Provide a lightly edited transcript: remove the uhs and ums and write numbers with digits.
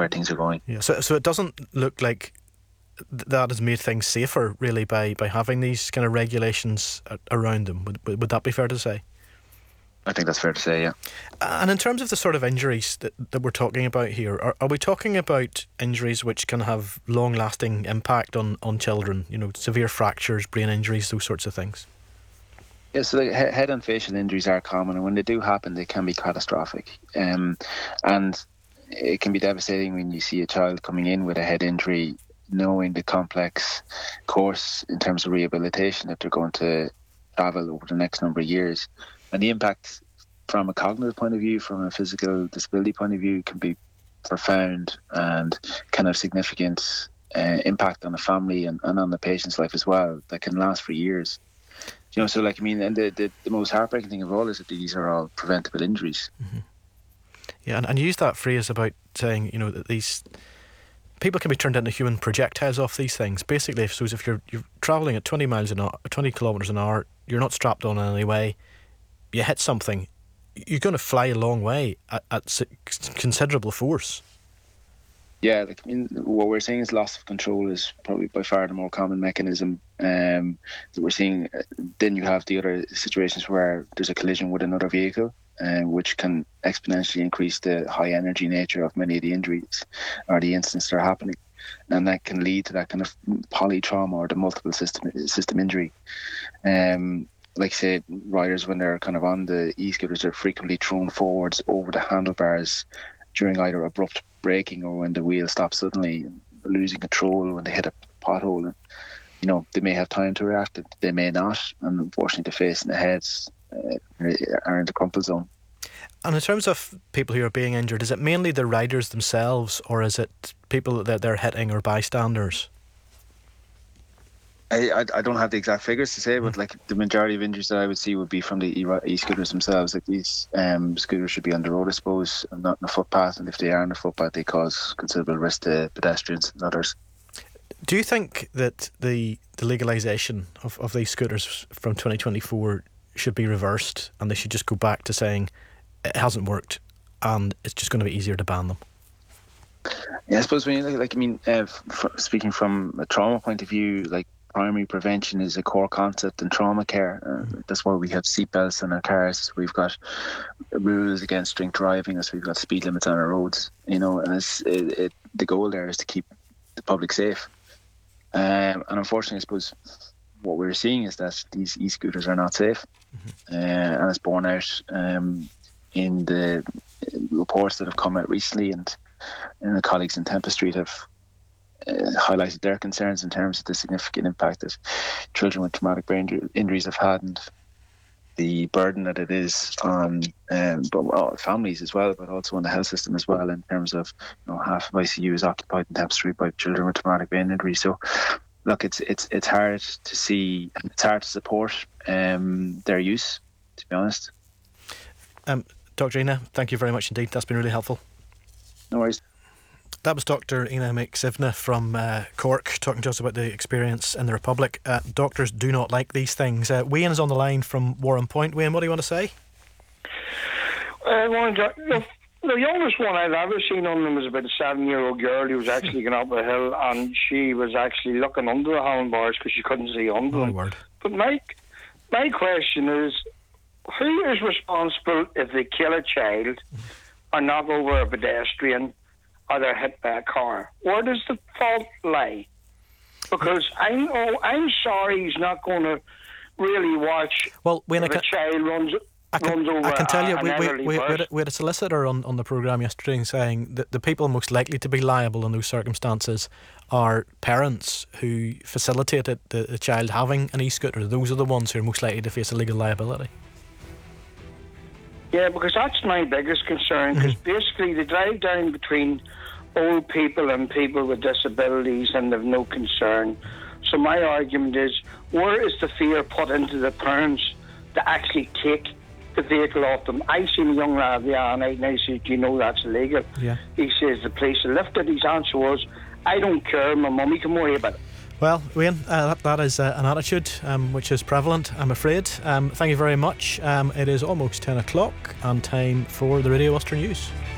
where things are going. Yeah. So it doesn't look like that has made things safer, really, by having these kind of regulations around them. Would that be fair to say? I think that's fair to say, yeah. And in terms of the sort of injuries that we're talking about here, are we talking about injuries which can have long-lasting impact on children? You know, severe fractures, brain injuries, those sorts of things? Yeah, so the head and facial injuries are common, and when they do happen, they can be catastrophic. And it can be devastating when you see a child coming in with a head injury, knowing the complex course in terms of rehabilitation that they're going to travel over the next number of years. And the impact from a cognitive point of view, from a physical disability point of view, can be profound and can have significant impact on the family and on the patient's life as well, that can last for years. You know, so like, I mean, and the most heartbreaking thing of all is that these are all preventable injuries. Mm-hmm. Yeah, and you use that phrase about saying, you know, that these people can be turned into human projectiles off these things. Basically, if you're travelling at 20 kilometres an hour, you're not strapped on in any way, you hit something, you're going to fly a long way at considerable force. Yeah, like, I mean, what we're seeing is loss of control is probably by far the more common mechanism that we're seeing. Then you have the other situations where there's a collision with another vehicle, which can exponentially increase the high energy nature of many of the injuries or the incidents that are happening. And that can lead to that kind of polytrauma or the multiple system injury. Like, say, riders, when they're kind of on the e-scooters, they're frequently thrown forwards over the handlebars during either abrupt braking or when the wheel stops suddenly, losing control when they hit a pothole. And, you know, they may have time to react, they may not, and unfortunately the face and the heads are in the crumple zone. And in terms of people who are being injured, is it mainly the riders themselves, or is it people that they're hitting or bystanders? I don't have the exact figures to say, but like the majority of injuries that I would see would be from the e-scooters themselves. Like, these scooters should be on the road, I suppose, and not on the footpath. And if they are on the footpath, they cause considerable risk to pedestrians and others. Do you think that the legalisation of these scooters from 2024 should be reversed, and they should just go back to saying it hasn't worked and it's just going to be easier to ban them? Yeah, I suppose when you speaking from a trauma point of view, like, primary prevention is a core concept in trauma care. That's why we have seatbelts in our cars. We've got rules against drink driving. As we've got speed limits on our roads. You know, and the goal there is to keep the public safe. And unfortunately, I suppose what we're seeing is that these e-scooters are not safe, and it's borne out in the reports that have come out recently, and the colleagues in Tempest Street have highlighted their concerns in terms of the significant impact that children with traumatic brain injuries have had, and the burden that it is on families as well, but also on the health system as well, in terms of, you know, half of ICU is occupied in Tempest Street by children with traumatic brain injuries. So look, it's hard to see, it's hard to support their use, to be honest. Dr. Ina, thank you very much indeed. That's been really helpful. No worries. That was Dr. Ina McSivna from Cork, talking to us about the experience in the Republic. Doctors do not like these things. Wayne is on the line from Warren Point. Wayne, what do you want to say? The youngest one I've ever seen on them was about a 7-year-old girl who was actually going up a hill, and she was actually looking under the handlebars because she couldn't see under them. Word. But my question is, who is responsible if they kill a child or knock over a pedestrian or they're hit by a car? Where does the fault lie? Because I'm sorry he's not going to really watch if a child runs over. I can tell you, we had a solicitor on the programme yesterday saying that the people most likely to be liable in those circumstances are parents who facilitated the child having an e-scooter. Those are the ones who are most likely to face a legal liability. Yeah, because that's my biggest concern, because basically they drive down between old people and people with disabilities and they've no concern. So my argument is, where is the fear put into the parents to actually take the vehicle off them? I seen a young lad the other night and I said, do you know that's illegal? Yeah. He says the police will lift it. His answer was, I don't care, my mummy can worry about it. Well, Wayne, that is an attitude which is prevalent, I'm afraid. Thank you very much. It is almost 10 o'clock and time for the Radio Ulster News.